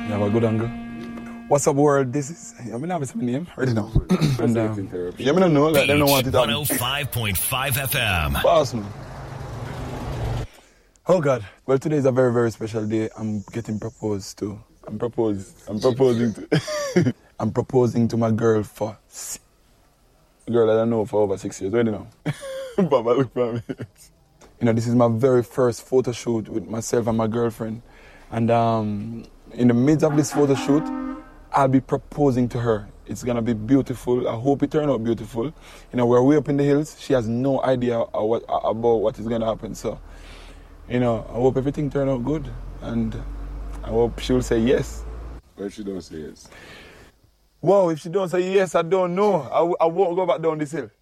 You have a good angle. What's up, world? This is... I mean, obviously my name. Already know. And, yeah, I don't know. Like, they don't want it on. 105.5 FM. Boss, man. Oh, God. Well, today is a very, very special day. I'm getting proposed to. I'm proposing to... I'm proposing to my girl for... A girl that I know for over 6 years. Already know. Baba, look for me. You know, this is my very first photo shoot with myself and my girlfriend. And in the midst of this photo shoot, I'll be proposing to her. It's gonna be beautiful. I hope it turns out beautiful. You know, we're way up in the hills. She has no idea about what is gonna happen. So, you know, I hope everything turns out good. And I hope she'll say yes. What if she don't say yes? Whoa, if she don't say yes, I don't know. I won't go back down this hill.